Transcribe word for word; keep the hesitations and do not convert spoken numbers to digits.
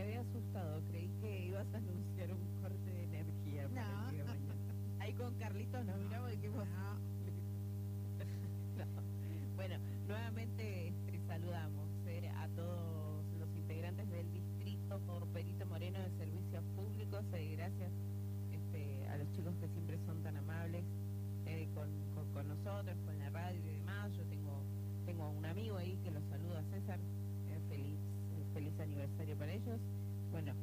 había asustado, creí que ibas a anunciar un corte de energía para No. el día de mañana. Ahí con Carlitos nos miramos y dijimos... No. No. Bueno, nuevamente este, saludamos eh, a todos los integrantes del distrito Perito Moreno de Servicios Públicos. Eh, gracias este, a los chicos que siempre son tan amables eh, con, con, con nosotros, con la radio y demás. Yo tengo tengo un amigo ahí que los saluda, César. Eh, feliz, eh, feliz aniversario para ellos.